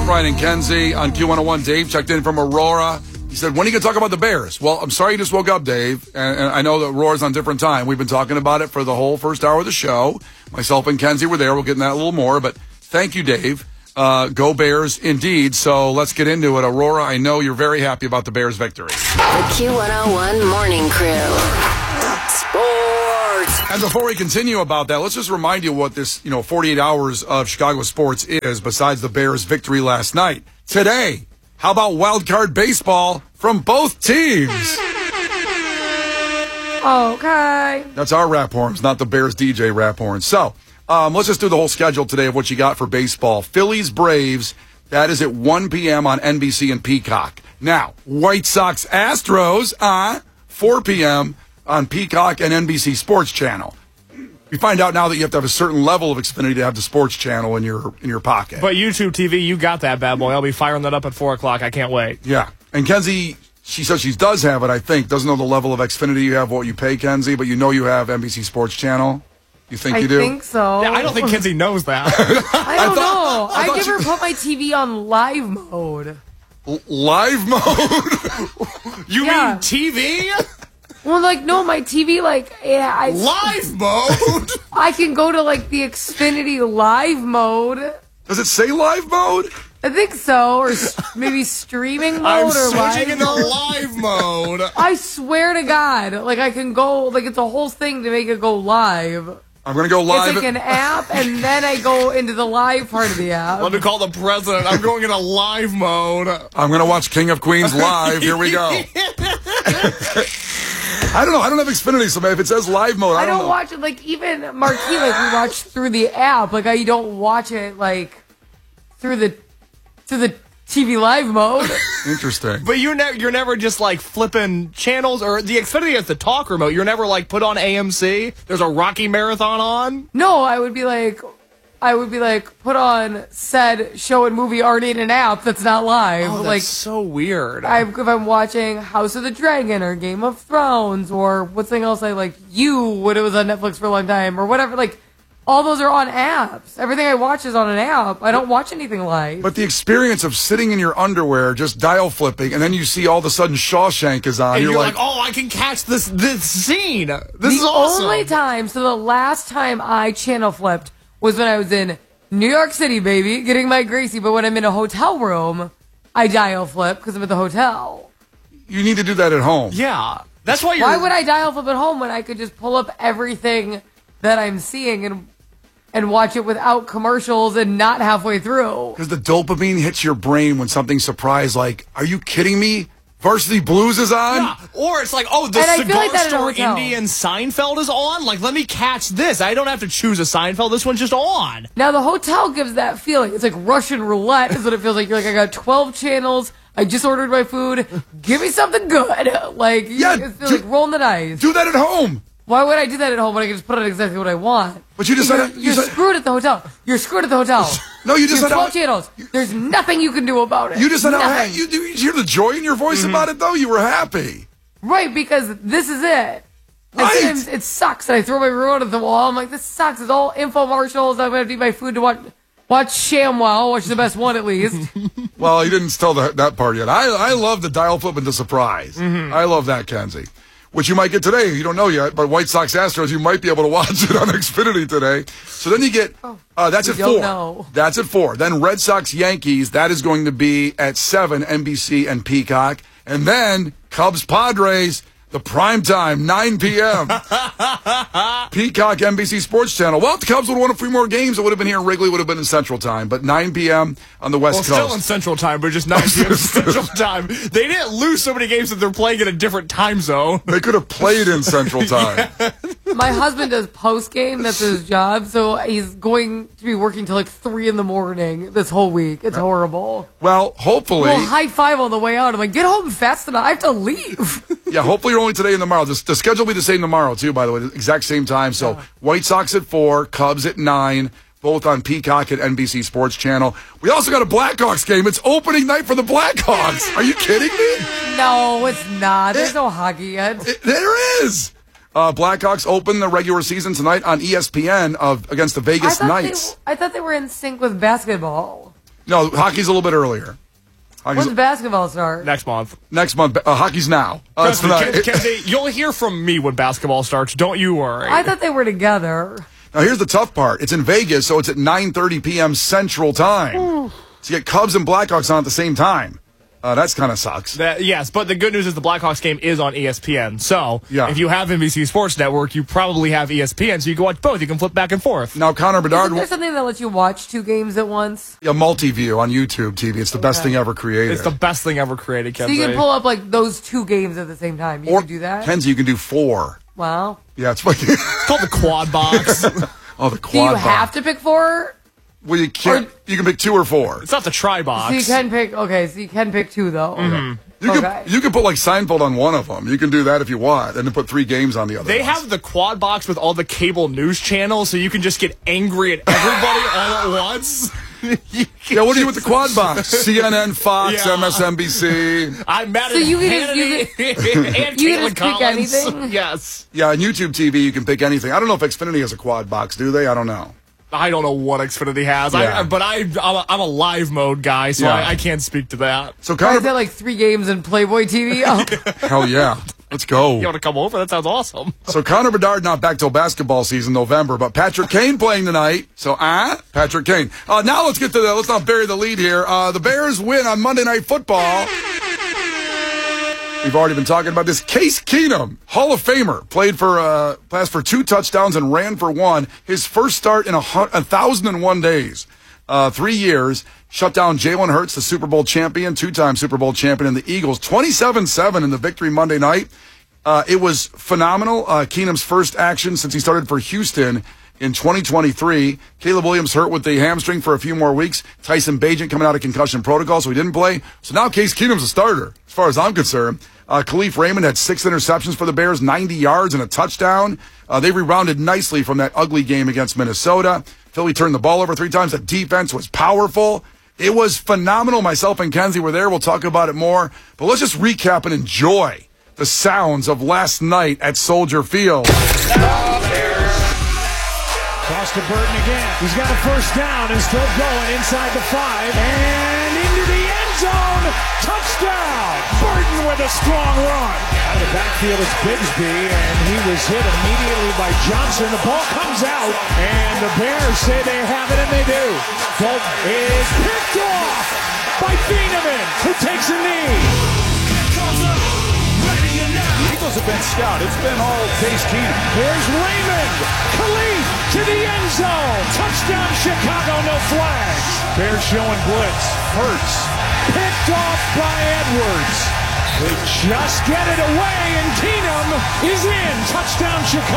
Brian and Kenzie on Q101. Dave checked in from Aurora. He said, when are you going to talk about the Bears? Well, I'm sorry you just woke up, Dave. And I know that Aurora's on different time. We've been talking about it for the whole first hour of the show. Myself and Kenzie were there. We'll get in that a little more. But thank you, Dave. Go Bears, indeed. So let's get into it. Aurora, I know you're very happy about the Bears' victory. The Q101 Morning Crew. Sports. And before we continue about that, let's just remind you what this, 48 hours of Chicago sports is besides the Bears' victory last night. Today, how about wild card baseball from both teams? Okay. That's our rap horns, not the Bears DJ rap horns. So, let's just do the whole schedule today of what you got for baseball. Phillies, Braves, that is at 1 p.m. on NBC and Peacock. Now, White Sox, Astros, 4 p.m. on Peacock and NBC Sports Channel. We find out now that you have to have a certain level of Xfinity to have the sports channel in your pocket. But YouTube TV, you got that bad boy. I'll be firing that up at 4 o'clock. I can't wait. Yeah. And Kenzie, she says she does have it, I think. Doesn't know the level of Xfinity you have, what you pay, Kenzie, but you know you have NBC Sports Channel. You think you do? I think so. Yeah, I don't think Kenzie knows that. I don't know. I never put my TV on live mode. Live mode? You mean TV? Well, no, my TV, Live mode? I can go to, the Xfinity live mode. Does it say live mode? I think so, or maybe streaming mode I'm or switching live into mode. live mode. I swear to God, I can go, it's a whole thing to make it go live. I'm going to go live. It's an app, and then I go into the live part of the app. Let me call the president. I'm going into live mode. I'm going to watch King of Queens live. Here we go. I don't know. I don't have Xfinity, so if it says live mode, I don't know. watch it, even Marquee, we watch through the app. I don't watch it, through the TV live mode. Interesting. But you're never just flipping channels, or the Xfinity has the talk remote. You're never put on AMC. There's a Rocky Marathon on. No, I would be put on said show and movie already in an app that's not live. Oh, that's so weird. If I'm watching House of the Dragon or Game of Thrones or what's something else when it was on Netflix for a long time or whatever, all those are on apps. Everything I watch is on an app. I don't watch anything live. But the experience of sitting in your underwear, just dial flipping, and then you see all of a sudden Shawshank is on. And you're like, oh, I can catch this scene. This is awesome. The last time I channel flipped was when I was in New York City, baby, getting my Gracie. But when I'm in a hotel room, I dial flip because I'm at the hotel. You need to do that at home. Yeah. That's why Why would I dial flip at home when I could just pull up everything that I'm seeing and watch it without commercials and not halfway through? Because the dopamine hits your brain when something's surprise, are you kidding me? Varsity Blues is on? Yeah. Or it's the cigar store Indian Seinfeld is on. Let me catch this. I don't have to choose a Seinfeld. This one's just on. Now, the hotel gives that feeling. It's like Russian roulette is what it feels like. You're I got 12 channels. I just ordered my food. Give me something good. It feels like rolling the dice. Do that at home. Why would I do that at home when I can just put on exactly what I want? But you just said you're screwed at the hotel. You're screwed at the hotel. No, you just said 12 channels. There's nothing you can do about it. You just said nothing. you hear the joy in your voice about it though. You were happy, right? Because this is it. Right. Sometimes it sucks, and I throw my remote at the wall. I'm like, this sucks. It's all infomercials. I'm gonna have to eat my food to watch ShamWow, which is the best one at least. Well, you didn't tell that part yet. I love the dial flip and the surprise. I love that, Kenzie. Which you might get today. You don't know yet, but White Sox Astros, you might be able to watch it on Xfinity today. So then you get, that's at 4. Know. That's at 4. Then Red Sox Yankees, that is going to be at 7, NBC and Peacock. And then Cubs Padres, the prime time, 9 p.m. Peacock, NBC Sports Channel. Well, if the Cubs would have won a few more games, it would have been here. Wrigley would have been in Central Time. But 9 p.m. on the West Coast. Still in Central Time, but just 9 p.m. Central Time. They didn't lose so many games that they're playing in a different time zone. They could have played in Central Time. Yeah. My husband does post-game. That's his job. So he's going to be working till 3 in the morning this whole week. It's horrible. Well, hopefully. Well, high five on the way out. I'm like, get home fast enough. I have to leave. Yeah, hopefully you're only today and tomorrow. The schedule will be the same tomorrow, too, by the way. The exact same time. So White Sox at 4, Cubs at 9, both on Peacock and NBC Sports Channel. We also got a Blackhawks game. It's opening night for the Blackhawks. Are you kidding me? No, it's not. There's no hockey yet. There is. Blackhawks open the regular season tonight on ESPN against the Vegas Knights. I thought they were in sync with basketball. No, hockey's a little bit earlier. When's basketball start? Next month. Next month. Hockey's now. It's Trust me, tonight. Kenzie, you'll hear from me when basketball starts. Don't you worry. I thought they were together. Now, here's the tough part. It's in Vegas, so it's at 9:30 p.m. Central Time. So you get Cubs and Blackhawks on at the same time. That's kind of sucks. Yes, but the good news is the Blackhawks game is on ESPN. So Yeah. if you have NBC Sports Network, you probably have ESPN, so you can watch both. You can flip back and forth. Now, Connor Bedard, Isn't there something that lets you watch 2 games at once? a multi-view on YouTube TV. It's the best thing ever created. It's the best thing ever created, So Kenzie. you can pull up like those 2 games at the same time. You can do that? Kenzie, you can do 4. Wow. Yeah, it's like It's called the quad box. oh, the quad. Do you box. have to pick 4? Well, you can't. You can pick 2 or 4. It's not the try box. So you can pick. Okay, so you can pick 2 though. You Okay. can put like Seinfeld on one of them. You can do that if you want, and then put 3 games on the other. They ones. have the quad box with all the cable news channels, so you can just get angry at everybody all at once. Yeah, what do you with the quad box? CNN, Fox, Yeah. MSNBC. I'm mad So at you can just Hannity and you Caitlin can just pick Collins. anything? Yes. Yeah, on YouTube TV, you can pick anything. I don't know if Xfinity has a quad box, do they? I don't know. I don't know what Xfinity has, Yeah. but I'm a live mode guy, so Yeah. I can't speak to that. So Is Connor, that like 3 games in Playboy TV? Oh. hell yeah, let's go. You want to come over? That sounds awesome. So Connor Bedard not back till basketball season November, but Patrick Kane playing tonight. So Patrick Kane. Now let's get to let's not bury the lead here. The Bears win on Monday Night Football. We've already been talking about this. Case Keenum, Hall of Famer, passed for 2 touchdowns and ran for 1. His first start in 1,001 days. 3 years. Shut down Jalen Hurts, the Super Bowl champion, 2-time Super Bowl champion, and the Eagles. 27-7 in the victory Monday night. It was phenomenal. Keenum's first action since he started for Houston in 2023. Caleb Williams hurt with the hamstring for a few more weeks. Tyson Bagent coming out of concussion protocol, so he didn't play. So now Case Keenum's a starter, as far as I'm concerned. Khalif Raymond had 6 interceptions for the Bears, 90 yards and a touchdown. They rebounded nicely from that ugly game against Minnesota. Philly turned the ball over 3 times. The defense was powerful. It was phenomenal. Myself and Kenzie were there. We'll talk about it more. But let's just recap and enjoy the sounds of last night at Soldier Field. Toss to Burton again. He's got a first down and still going inside the 5 and into the end zone. Touchdown! Burton with a strong run. Out of the backfield is Bigsby, and he was hit immediately by Johnson. The ball comes out, and the Bears say they have it, and they do. Fulton is picked off by Thieneman, who takes a knee. Eagles have been stout. It's been all Case Keenum. Here's Raymond. Khalif to the end zone. Touchdown Chicago, no flags. Bears showing blitz. Hurts. Picked off by Edwards. They just get it away, and Keenum is in. Touchdown Chicago.